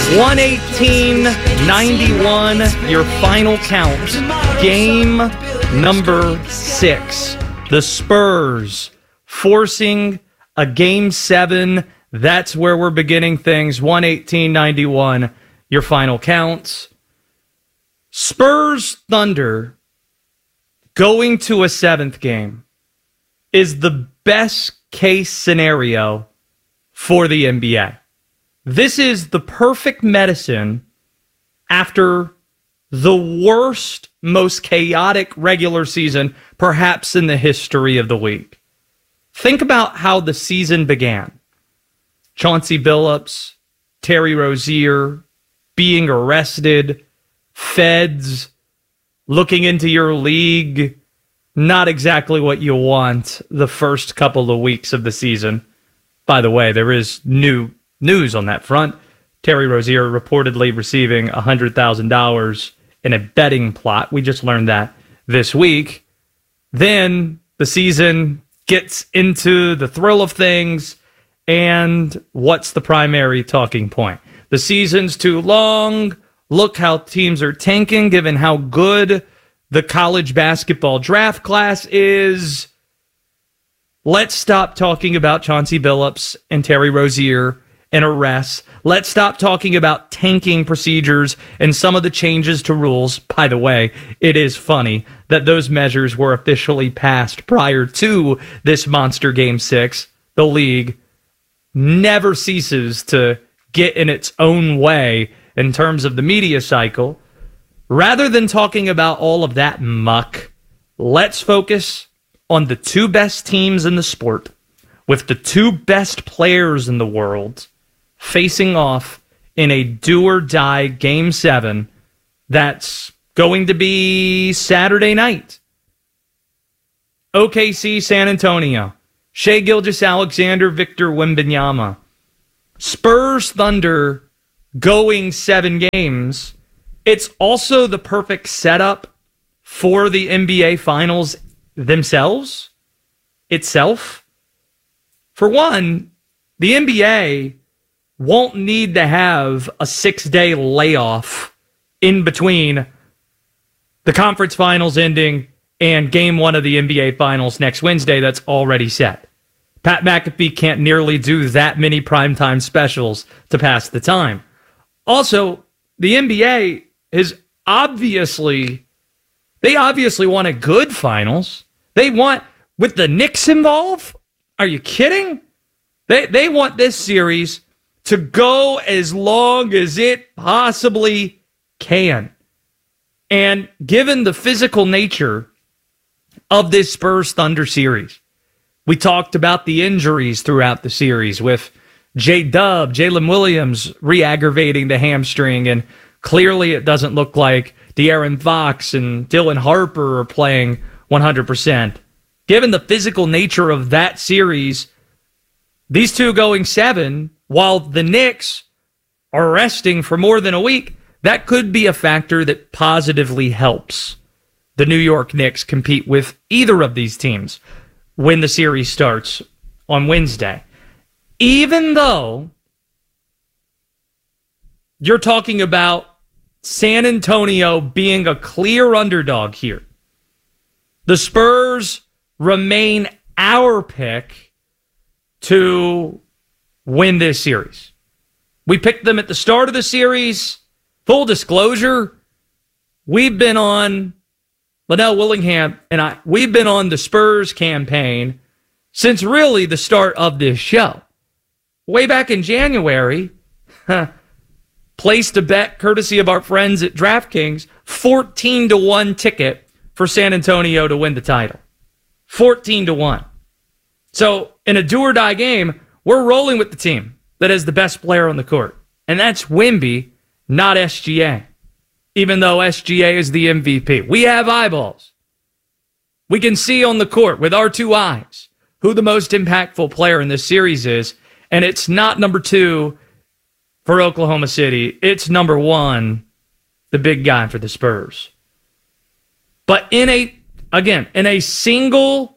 118-91, your final count. Game number 6. The Spurs forcing a Game 7. That's where we're beginning things. 118-91, your final counts. Spurs Thunder going to a 7th game is the best case scenario for the NBA. This is the perfect medicine after the worst, most chaotic regular season, perhaps in the history of the league. Think about how the season began. Chauncey Billups, Terry Rozier being arrested, feds looking into your league. Not exactly what you want the first couple of weeks of the season. By the way, there is new news on that front. Terry Rozier reportedly receiving $100,000 in a betting plot. We just learned that this week. Then the season gets into the thrill of things. And what's the primary talking point? The season's too long. Look how teams are tanking given how good the college basketball draft class is. Let's stop talking about Chauncey Billups and Terry Rozier and arrests. Let's stop talking about tanking procedures and some of the changes to rules. By the way, it is funny that those measures were officially passed prior to this monster Game 6. The league never ceases to get in its own way in terms of the media cycle. Rather than talking about all of that muck, let's focus on the two best teams in the sport with the two best players in the world facing off in a do-or-die Game 7 that's going to be Saturday night. OKC, San Antonio. Shai Gilgeous-Alexander, Victor Wembanyama. Spurs Thunder going 7 games. It's also the perfect setup for the NBA Finals themselves, itself. For one, the NBA won't need to have a 6-day layoff in between the conference finals ending and Game 1 of the NBA Finals next Wednesday that's already set. Pat McAfee can't nearly do that many primetime specials to pass the time. Also, the NBA is obviously want a good finals. They want, with the Knicks involved, are you kidding? They want this series to go as long as it possibly can. And given the physical nature of this Spurs Thunder series, we talked about the injuries throughout the series with J-Dub, Jalen Williams re-aggravating the hamstring, and clearly it doesn't look like De'Aaron Fox and Dylan Harper are playing 100%. Given the physical nature of that series, these two going 7, while the Knicks are resting for more than a week, that could be a factor that positively helps the New York Knicks compete with either of these teams when the series starts on Wednesday. Even though you're talking about San Antonio being a clear underdog here, the Spurs remain our pick to win this series. We picked them at the start of the series. Full disclosure, we've been on, Linnell Willingham and we've been on the Spurs campaign since really the start of this show. Way back in January, placed a bet courtesy of our friends at DraftKings, 14-1 ticket for San Antonio to win the title. 14-1. So in a do-or-die game, we're rolling with the team that is the best player on the court. And that's Wemby, not SGA. Even though SGA is the MVP. We have eyeballs. We can see on the court with our two eyes who the most impactful player in this series is. And it's not number 2 for Oklahoma City. It's number 1, the big guy for the Spurs. But in a single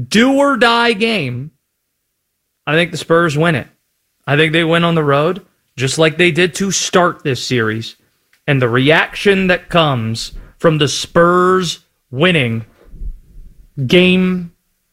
do-or-die game, I think the Spurs win it. I think they win on the road. just like they did to start this series, and the reaction that comes from the Spurs winning Game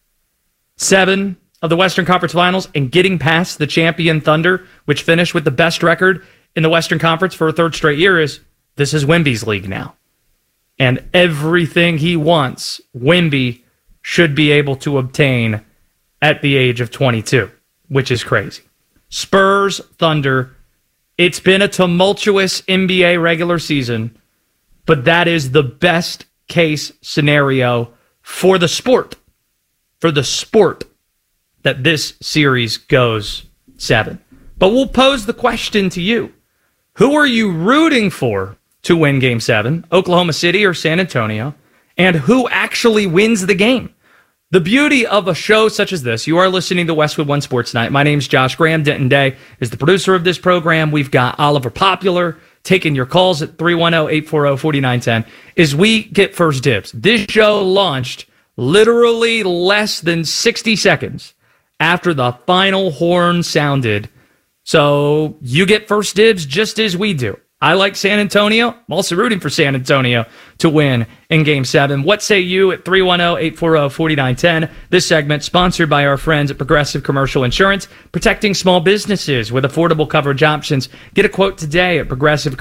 7 of the Western Conference Finals and getting past the champion Thunder, which finished with the best record in the Western Conference for a third straight year, is this is Wemby's league now. And everything he wants, Wemby should be able to obtain at the age of 22, which is crazy. Spurs, Thunder, it's been a tumultuous NBA regular season, but that is the best case scenario for the sport. For the sport that this series goes 7. But we'll pose the question to you. Who are you rooting for to win Game 7, Oklahoma City or San Antonio? And who actually wins the game? The beauty of a show such as this, you are listening to Westwood One Sports Night. My name's Josh Graham. Denton Day is the producer of this program. We've got Oliver Popular taking your calls at 310-840-4910 as we get first dibs. This show launched literally less than 60 seconds after the final horn sounded. So you get first dibs just as we do. I like San Antonio. I'm also rooting for San Antonio to win in Game 7. What say you at 310-840-4910? This segment sponsored by our friends at Progressive Commercial Insurance, protecting small businesses with affordable coverage options. Get a quote today at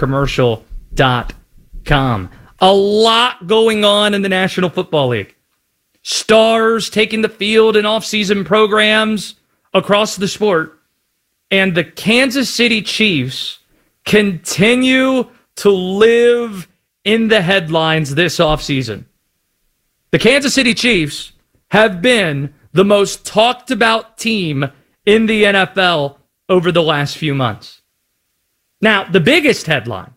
progressivecommercial.com. A lot going on in the National Football League. Stars taking the field in off-season programs across the sport. And the Kansas City Chiefs continue to live in the headlines this offseason. The Kansas City Chiefs have been the most talked about team in the NFL over the last few months. Now, the biggest headline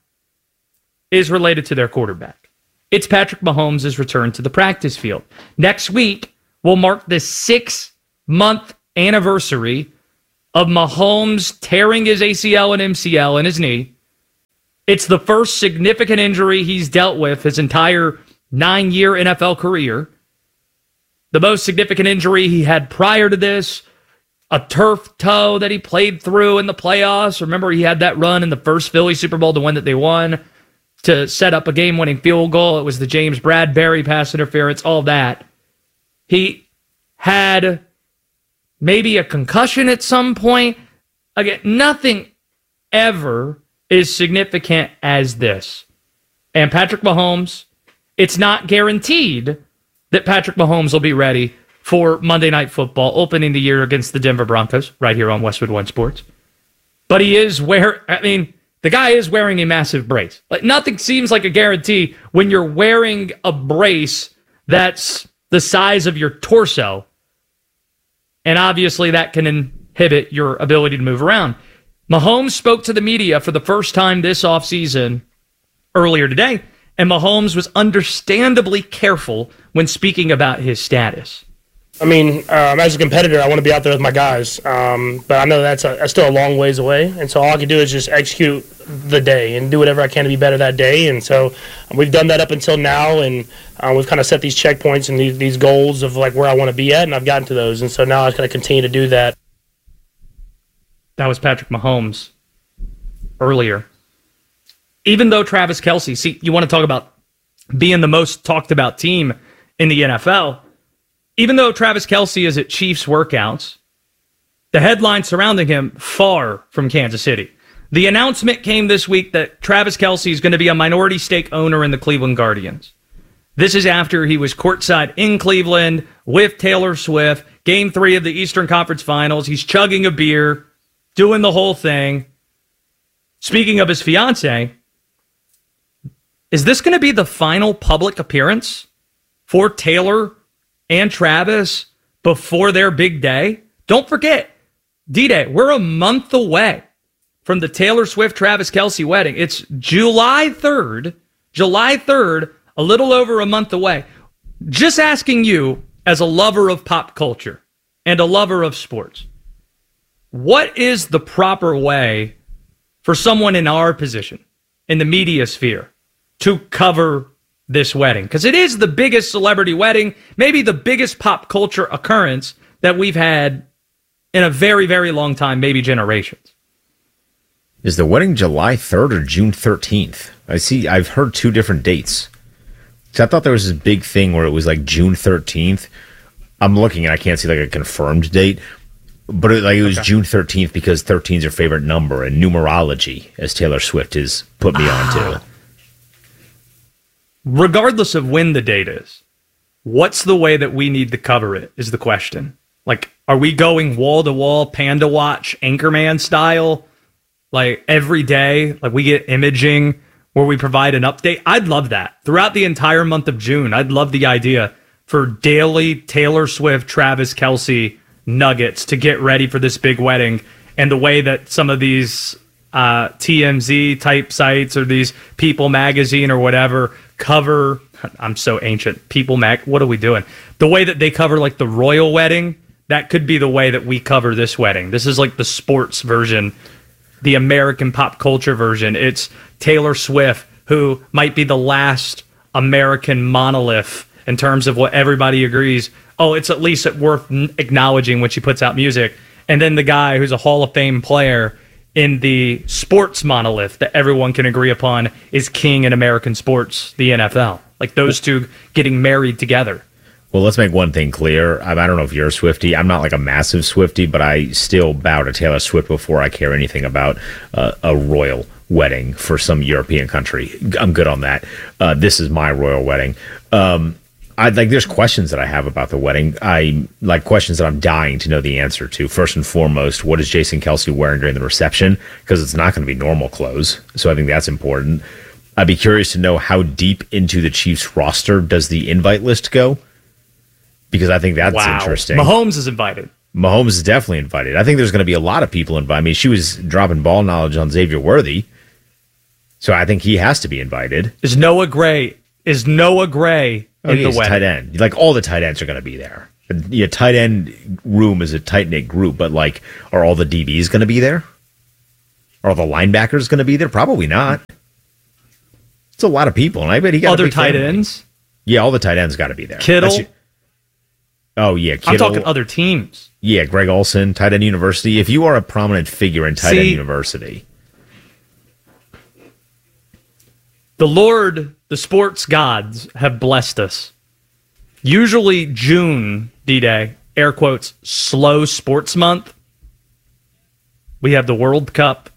is related to their quarterback. It's Patrick Mahomes' return to the practice field. Next week will mark the 6-month anniversary of Mahomes tearing his ACL and MCL in his knee. It's the first significant injury he's dealt with his entire 9-year NFL career. The most significant injury he had prior to this, a turf toe that he played through in the playoffs. Remember, he had that run in the first Philly Super Bowl, the one that they won, to set up a game-winning field goal. It was the James Bradbury pass interference, all that. He had maybe a concussion at some point. Again, nothing ever is significant as this. And Patrick Mahomes, it's not guaranteed that Patrick Mahomes will be ready for Monday Night Football, opening the year against the Denver Broncos, right here on Westwood One Sports. But he is the guy is wearing a massive brace. Like, nothing seems like a guarantee when you're wearing a brace that's the size of your torso. And obviously that can inhibit your ability to move around. Mahomes spoke to the media for the first time this offseason earlier today, and Mahomes was understandably careful when speaking about his status. I mean, as a competitor, I want to be out there with my guys, but I know that's still a long ways away, and so all I can do is just execute the day and do whatever I can to be better that day, and so we've done that up until now, and we've kind of set these checkpoints and these goals of like where I want to be at, and I've gotten to those, and so now I'm going to continue to do that. That was Patrick Mahomes earlier. Even though Travis Kelce, see, you want to talk about being the most talked about team in the NFL, even though Travis Kelce is at Chiefs workouts, the headline surrounding him far from Kansas City. The announcement came this week that Travis Kelce is going to be a minority stake owner in the Cleveland Guardians. This is after he was courtside in Cleveland with Taylor Swift, Game 3 of the Eastern Conference Finals. He's chugging a beer, doing the whole thing. Speaking of his fiance, is this going to be the final public appearance for Taylor and Travis before their big day? Don't forget, D-Day, we're a month away from the Taylor Swift-Travis Kelce wedding. It's July 3rd, a little over a month away. Just asking you, as a lover of pop culture and a lover of sports, what is the proper way for someone in our position, in the media sphere, to cover this wedding? Because it is the biggest celebrity wedding, maybe the biggest pop culture occurrence that we've had in a very, very long time, maybe generations. Is the wedding July 3rd or June 13th? I've heard two different dates. So I thought there was this big thing where it was like June 13th. I'm looking and I can't see like a confirmed date, but it was June 13th because 13 is her favorite number and numerology, as Taylor Swift has put me onto. Regardless of when the date is, what's the way that we need to cover it is the question. Like, are we going wall to wall, Panda Watch, Anchorman style? Like every day, like we get imaging where we provide an update. I'd love that. Throughout the entire month of June, I'd love the idea for daily Taylor Swift, Travis Kelce nuggets to get ready for this big wedding. And the way that some of these TMZ type sites or these People Magazine or whatever cover, I'm so ancient, People Mag, what are we doing? The way that they cover like the royal wedding, that could be the way that we cover this wedding. This is like the sports version, the American pop culture version. It's Taylor Swift, who might be the last American monolith in terms of what everybody agrees. Oh, it's at least worth acknowledging when she puts out music. And then the guy who's a Hall of Fame player in the sports monolith that everyone can agree upon is king in American sports, the NFL. Like those two getting married together. Well, let's make one thing clear. I don't know if you're a Swiftie. I'm not like a massive Swiftie, but I still bow to Taylor Swift before I care anything about a royal wedding for some European country. I'm good on that. This is my royal wedding. There's questions that I have about the wedding. I like questions that I'm dying to know the answer to. First and foremost, what is Jason Kelce wearing during the reception? Because it's not going to be normal clothes. So I think that's important. I'd be curious to know how deep into the Chiefs roster does the invite list go? Because I think that's interesting. Mahomes is invited. Mahomes is definitely invited. I think there's going to be a lot of people invited. I mean, she was dropping ball knowledge on Xavier Worthy. So I think he has to be invited. Is Noah Gray in the wedding? Tight end. Like all the tight ends are going to be there. Yeah, tight end room is a tight knit group, but like, are all the DBs going to be there? Are all the linebackers going to be there? Probably not. It's a lot of people, and I bet he got other tight ends. Yeah, all the tight ends got to be there. Kittle. Oh yeah, Kittle. I'm talking other teams. Yeah, Greg Olsen, Tight End University. If you are a prominent figure in Tight End University, the Lord, the sports gods have blessed us. Usually June, D-Day, air quotes, slow sports month. We have the World Cup,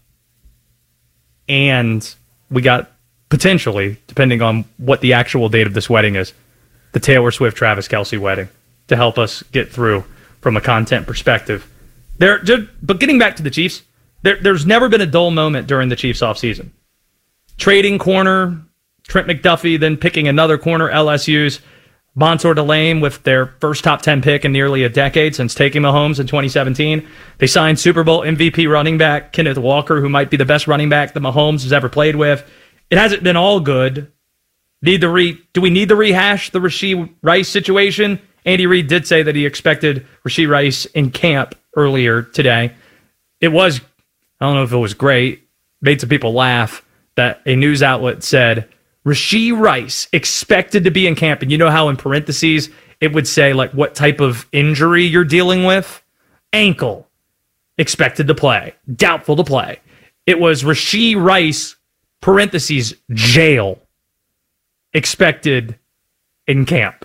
and we got potentially, depending on what the actual date of this wedding is, the Taylor Swift Travis Kelce wedding to help us get through from a content perspective. But getting back to the Chiefs, there's never been a dull moment during the Chiefs offseason. Trading corner, Trent McDuffie, then picking another corner, LSU's Mansour Delane with their first top 10 pick in nearly a decade since taking Mahomes in 2017. They signed Super Bowl MVP running back Kenneth Walker, who might be the best running back that Mahomes has ever played with. It hasn't been all good. Do we need to rehash the Rashee Rice situation? Andy Reid did say that he expected Rashee Rice in camp earlier today. It was, I don't know if it was great, made some people laugh that a news outlet said, Rashee Rice expected to be in camp. And you know how in parentheses it would say like what type of injury you're dealing with? Ankle. Expected to play. Doubtful to play. It was Rashee Rice, parentheses, jail. Expected in camp.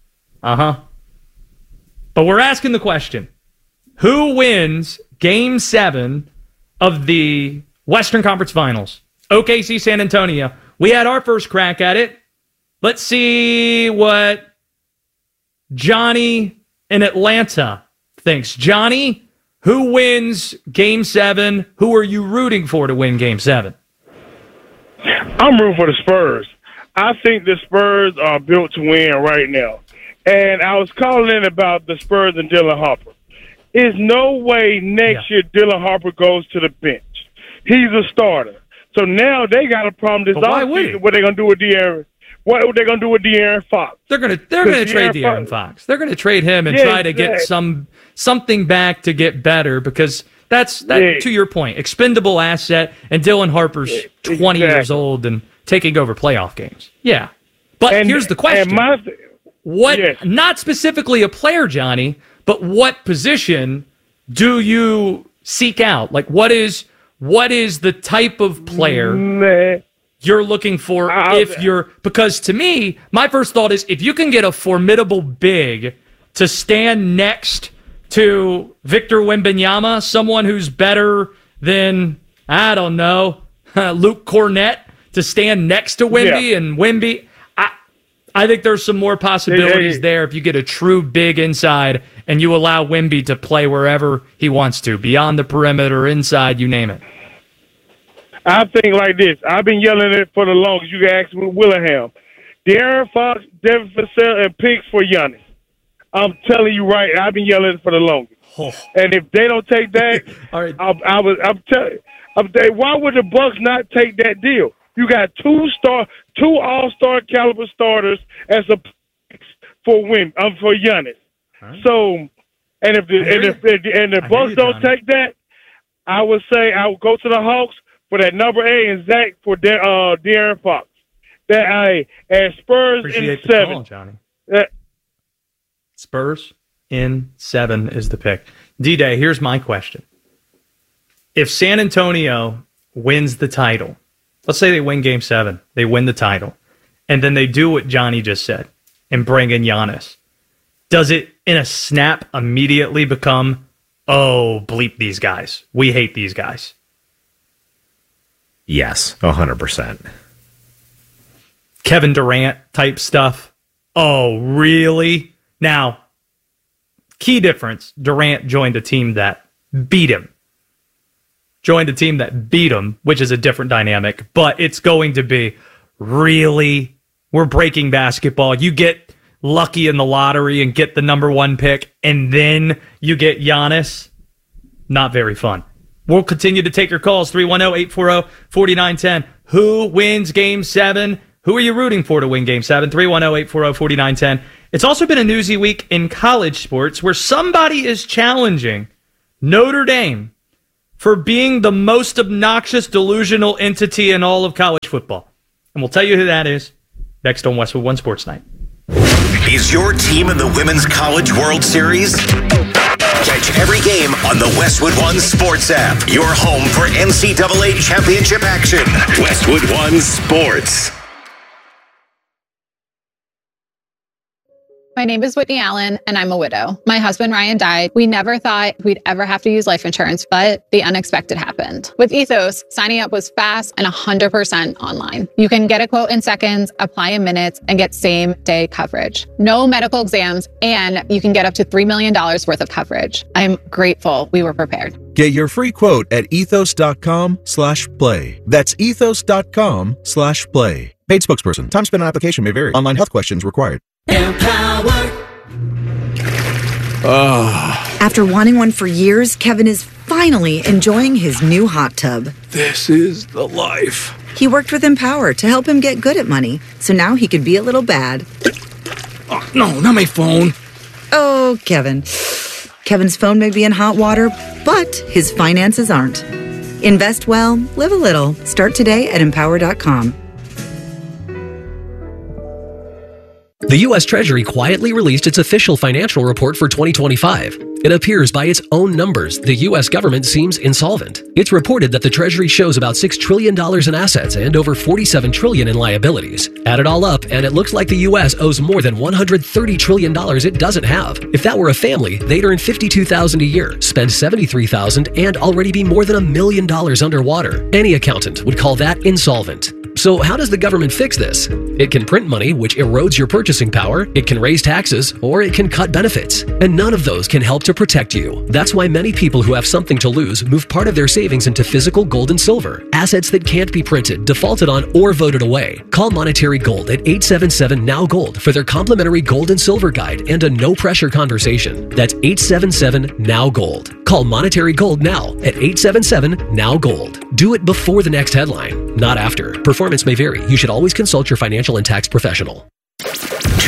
But we're asking the question, who wins Game 7 of the Western Conference Finals? OKC San Antonio. We had our first crack at it. Let's see what Johnny in Atlanta thinks. Johnny, who wins Game 7? Who are you rooting for to win Game 7? I'm rooting for the Spurs. I think the Spurs are built to win right now. And I was calling in about the Spurs and Dylan Harper. There's no way next year Dylan Harper goes to the bench. He's a starter. So now they got a problem this offseason. What they gonna do with De'Aaron? What are they gonna do with De'Aaron Fox? They're gonna trade De'Aaron Fox. They're gonna trade him and try to get something back to get better because that's to your point, expendable asset. And Dylan Harper's 20 years old and taking over playoff games. Yeah, but here's the question: not specifically a player, Johnny, but what position do you seek out? Like, what is what is the type of player you're looking for because to me, my first thought is if you can get a formidable big to stand next to Victor Wembanyama, someone who's better than, I don't know, Luke Cornett, to stand next to Wemby and Wemby, I think there's some more possibilities there if you get a true big inside and you allow Wemby to play wherever he wants to, beyond the perimeter, inside, you name it. I think like this. I've been yelling it for the longest. You can ask Willingham. De'Aaron Fox, Devin Vassell, and picks for Giannis. I'm telling you right, I've been yelling it for the longest. Oh. And if they don't take that, all right. I'm telling you, why would the Bucks not take that deal? You got two all-star caliber starters as a for Giannis. Right. So, and if the Bucks don't take that, I would say I would go to the Hawks for that number 8 and Zach for De'Aaron Fox. And Spurs Appreciate in 7. Call, Johnny. Spurs in 7 is the pick. D-Day, here's my question. If San Antonio wins the title, let's say they win Game 7, they win the title, and then they do what Johnny just said and bring in Giannis, does it in a snap immediately become, oh, bleep these guys, we hate these guys? Yes, 100%. Kevin Durant type stuff. Oh, really? Now, key difference, Durant joined a team that beat him. Joined a team that beat him, which is a different dynamic, but it's going to be, really? We're breaking basketball. You get lucky in the lottery and get the number 1 pick, and then you get Giannis? Not very fun. We'll continue to take your calls, 310-840-4910. Who wins Game 7? Who are you rooting for to win Game 7? 310-840-4910. It's also been a newsy week in college sports where somebody is challenging Notre Dame for being the most obnoxious, delusional entity in all of college football. And we'll tell you who that is next on Westwood One Sports Night. Is your team in the Women's College World Series? Catch every game on the Westwood One Sports app. Your home for NCAA championship action. Westwood One Sports. My name is Whitney Allen, and I'm a widow. My husband, Ryan, died. We never thought we'd ever have to use life insurance, but the unexpected happened. With Ethos, signing up was fast and 100% online. You can get a quote in seconds, apply in minutes, and get same-day coverage. No medical exams, and you can get up to $3 million worth of coverage. I'm grateful we were prepared. Get your free quote at ethos.com/play. That's ethos.com/play. Paid spokesperson. Time spent on application may vary. Online health questions required. After wanting one for years, Kevin is finally enjoying his new hot tub. This is the life. He worked with Empower to help him get good at money, so now he could be a little bad. Oh, no, not my phone. Oh, Kevin. Kevin's phone may be in hot water, but his finances aren't. Invest well, live a little. Start today at Empower.com. The U.S. Treasury quietly released its official financial report for 2025. It appears by its own numbers, the U.S. government seems insolvent. It's reported that the Treasury shows about $6 trillion in assets and over $47 trillion in liabilities. Add it all up, and it looks like the U.S. owes more than $130 trillion it doesn't have. If that were a family, they'd earn $52,000 a year, spend $73,000, and already be more than $1 million underwater. Any accountant would call that insolvent. So how does the government fix this? It can print money, which erodes your purchasing power, it can raise taxes, or it can cut benefits. And none of those can help to protect you. That's why many people who have something to lose move part of their savings into physical gold and silver, assets that can't be printed, defaulted on, or voted away. Call Monetary Gold at 877-NOW-GOLD for their complimentary gold and silver guide and a no-pressure conversation. That's 877-NOW-GOLD. Call Monetary Gold now at 877-NOW-GOLD. Do it before the next headline, not after. Performance may vary. You should always consult your financial and tax professional.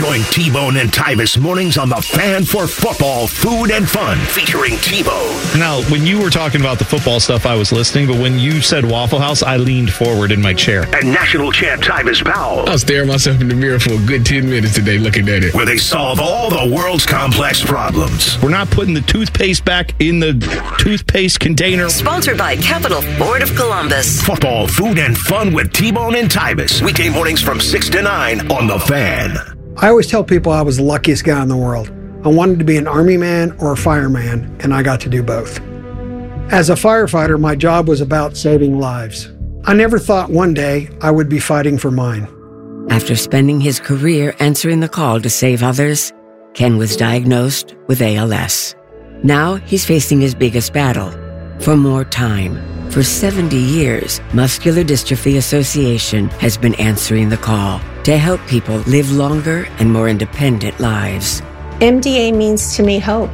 Join T-Bone and Tyvis mornings on The Fan for football, food, and fun, featuring T-Bone. Now, when you were talking about the football stuff, I was listening, but when you said Waffle House, I leaned forward in my chair. And national champ Tyvis Powell. I was staring myself in the mirror for a good 10 minutes today looking at it. Where they solve all the world's complex problems. We're not putting the toothpaste back in the toothpaste container. Sponsored by Capital Ford of Columbus. Football, food, and fun with T-Bone and Tyvis. Weekday mornings from 6 to 9 on The Fan. I always tell people I was the luckiest guy in the world. I wanted to be an Army man or a fireman, and I got to do both. As a firefighter, my job was about saving lives. I never thought one day I would be fighting for mine. After spending his career answering the call to save others, Ken was diagnosed with ALS. Now he's facing his biggest battle, for more time. For 70 years, Muscular Dystrophy Association has been answering the call to help people live longer and more independent lives. MDA means to me hope.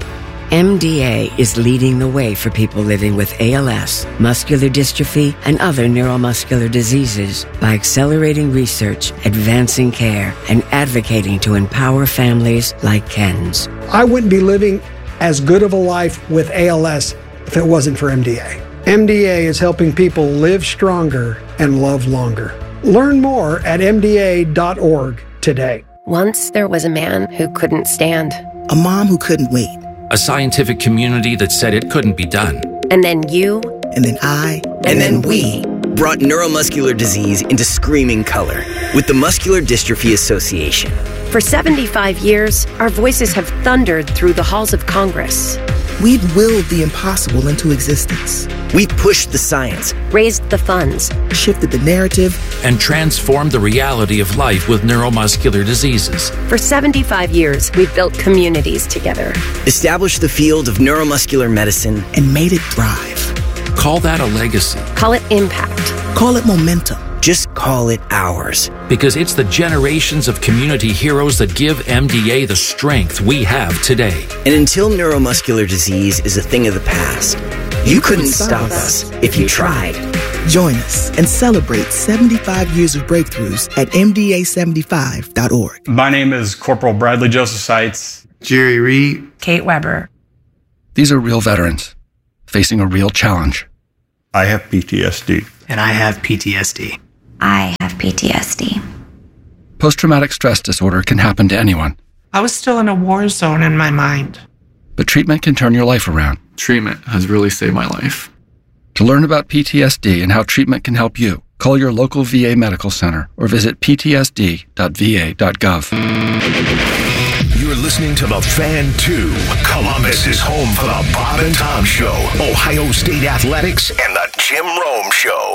MDA is leading the way for people living with ALS, muscular dystrophy, and other neuromuscular diseases by accelerating research, advancing care, and advocating to empower families like Ken's. I wouldn't be living as good of a life with ALS if it wasn't for MDA. MDA is helping people live stronger and love longer. Learn more at MDA.org today. Once there was a man who couldn't stand. A mom who couldn't wait. A scientific community that said it couldn't be done. And then you. And then I. And then we brought neuromuscular disease into screaming color with the Muscular Dystrophy Association. For 75 years, our voices have thundered through the halls of Congress. We've willed the impossible into existence. We pushed the science, raised the funds, shifted the narrative, and transformed the reality of life with neuromuscular diseases. For 75 years, we've built communities together. Established the field of neuromuscular medicine, and made it thrive. Call that a legacy. Call it impact. Call it momentum. Just call it ours. Because it's the generations of community heroes that give MDA the strength we have today. And until neuromuscular disease is a thing of the past, you couldn't stop us if you tried. Join us and celebrate 75 years of breakthroughs at MDA75.org. My name is Corporal Bradley Joseph Seitz. Jerry Reed. Kate Weber. These are real veterans facing a real challenge. I have PTSD. And I have PTSD. I have PTSD. Post-traumatic stress disorder can happen to anyone. I was still in a war zone in my mind. But treatment can turn your life around. Treatment has really saved my life. To learn about PTSD and how treatment can help you, call your local VA medical center or visit ptsd.va.gov. You're listening to The Fan 2. Columbus is home for the Bob and Tom Show, Ohio State Athletics, and the Jim Rome Show.